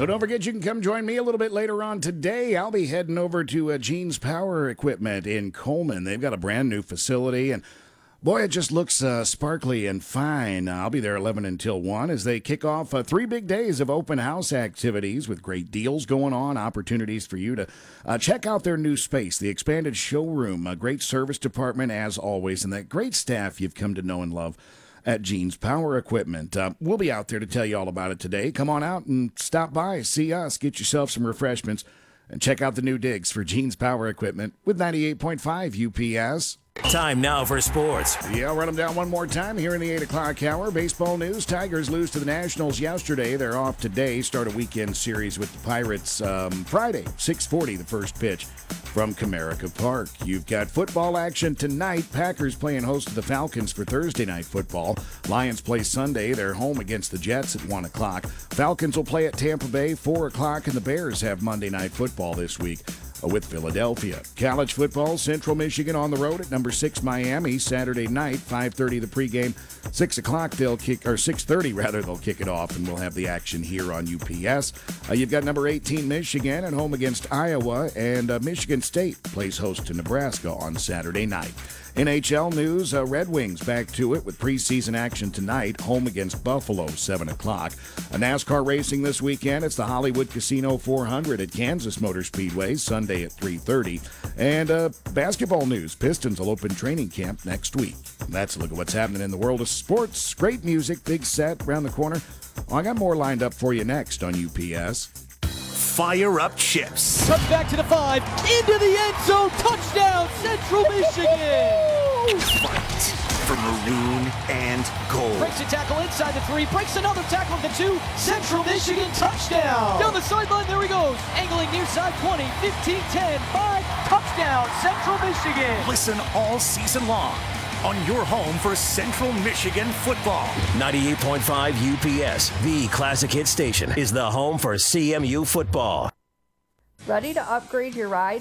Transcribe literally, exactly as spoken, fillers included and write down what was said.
So don't forget, you can come join me a little bit later on today. I'll be heading over to uh, Gene's Power Equipment in Coleman. They've got a brand new facility, and boy, it just looks uh, sparkly and fine. I'll be there eleven until one as they kick off uh, three big days of open house activities with great deals going on, opportunities for you to uh, check out their new space, the expanded showroom, a great service department as always, and that great staff you've come to know and love at Gene's Power Equipment. Uh, we'll be out there to tell you all about it today. Come on out and stop by, see us, get yourself some refreshments, and check out the new digs for Gene's Power Equipment with ninety-eight point five U P S. Time now for sports. Yeah, I'll run them down one more time here in the eight o'clock hour. Baseball news. Tigers lose to the Nationals yesterday. They're off today. Start a weekend series with the Pirates um, Friday, six forty, the first pitch from Comerica Park. You've got football action tonight. Packers playing host to the Falcons for Thursday night football. Lions play Sunday. They're home against the Jets at one o'clock. Falcons will play at Tampa Bay, four o'clock, and the Bears have Monday night football this week with Philadelphia. College football, Central Michigan on the road at number six Miami Saturday night, five thirty the pregame, six o'clock they'll kick, or six thirty rather, they'll kick it off, and we'll have the action here on U P S. Uh, you've got number eighteen Michigan at home against Iowa, and uh, Michigan State plays host to Nebraska on Saturday night. N H L news, uh, Red Wings back to it with preseason action tonight, home against Buffalo, seven o'clock. A NASCAR racing this weekend, it's the Hollywood Casino four hundred at Kansas Motor Speedway, Sunday at three thirty. And uh, basketball news, Pistons will open training camp next week. That's a look at what's happening in the world of sports. Great music, big set around the corner. Well, I got more lined up for you next on U P S. Fire up Chips. Comes back to the five, into the end zone, touchdown, Central Michigan! Fight for maroon and gold. Breaks a tackle inside the three, breaks another tackle at the two, Central Michigan touchdown! Down the sideline, there he goes, angling near side twenty, fifteen, ten, five, touchdown, Central Michigan! Listen all season long on your home for Central Michigan football. ninety-eight point five U P S, the classic hit station, is the home for C M U football. Ready to upgrade your ride?